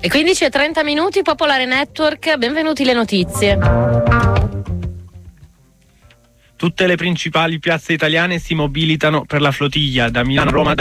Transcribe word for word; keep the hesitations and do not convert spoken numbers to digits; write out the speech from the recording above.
E quindici e trenta minuti, Popolare Network, benvenuti le notizie. Tutte le principali piazze italiane si mobilitano per la flottiglia da Milano a Roma.